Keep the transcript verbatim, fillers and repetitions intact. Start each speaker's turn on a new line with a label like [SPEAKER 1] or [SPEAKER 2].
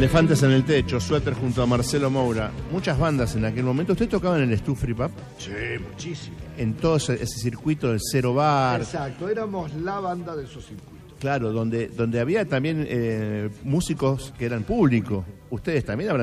[SPEAKER 1] Elefantes en el Techo, Suéter junto a Marcelo Moura. Muchas bandas en aquel momento. ¿Usted tocaba en el Stu Free Pub?
[SPEAKER 2] Sí, muchísimo.
[SPEAKER 1] En todo ese, ese circuito del Cero Bar.
[SPEAKER 2] Exacto, éramos la banda de esos circuitos.
[SPEAKER 1] Claro, donde, donde había también eh, músicos que eran público. Ustedes también habrán